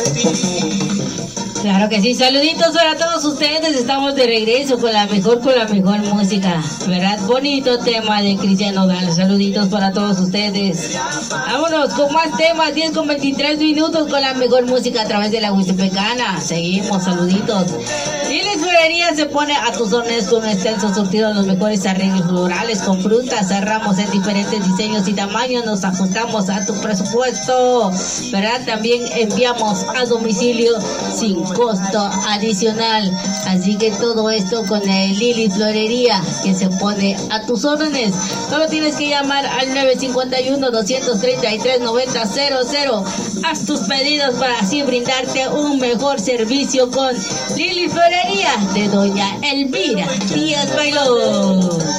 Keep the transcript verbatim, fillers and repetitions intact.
Claro que sí, saluditos para todos ustedes, estamos de regreso con la mejor, con la mejor música, ¿verdad? Bonito tema de Cristian Nodal, saluditos para todos ustedes. Vámonos con más temas, diez con veintitrés minutos con la mejor música a través de la Huistepecana. Seguimos, saluditos. Y la florería se pone a tus órdenes con un extenso surtido de los mejores arreglos florales con frutas, cerramos en diferentes diseños y tamaños, nos ajustamos a tu presupuesto, ¿verdad? También enviamos a domicilio sin costo adicional, así que todo esto con el Lili Florería que se pone a tus órdenes. Solo tienes que llamar al nueve cinco uno, dos tres tres, nueve cero cero cero. Haz tus pedidos para así brindarte un mejor servicio con Lili Florería de doña Elvira Díaz Bailón.